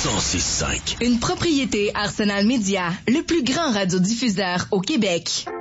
106.5. Une propriété Arsenal Média, le plus grand radiodiffuseur au Québec.